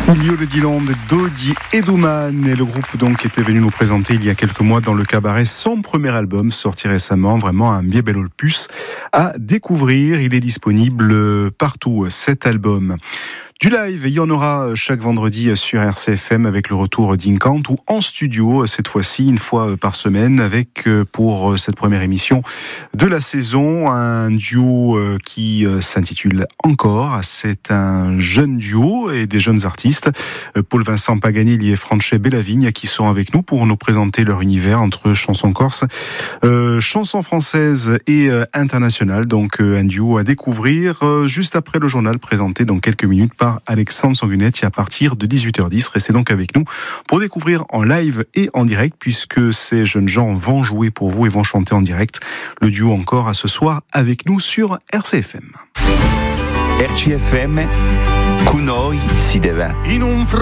Filio de Dylan, Dodi et Douman et le groupe donc était venu nous présenter il y a quelques mois dans le cabaret son premier album sorti récemment, vraiment un bien bel opus à découvrir. Il est disponible partout cet album. Du live, il y en aura chaque vendredi sur RCFM avec le retour d'Inkant ou en studio cette fois-ci, une fois par semaine avec pour cette première émission de la saison un duo qui s'intitule Encore. C'est un jeune duo et des jeunes artistes, Paul-Vincent Paganelli et Franche Bellavigne, qui seront avec nous pour nous présenter leur univers entre chansons corse, chansons françaises et internationales. Donc un duo à découvrir juste après le journal présenté dans quelques minutes par Alexandre Sanguinetti à partir de 18h10. Restez donc avec nous pour découvrir en live et en direct, puisque ces jeunes gens vont jouer pour vous et vont chanter en direct. Le duo Encore à ce soir avec nous sur RCFM. RCFM, con noi si deve.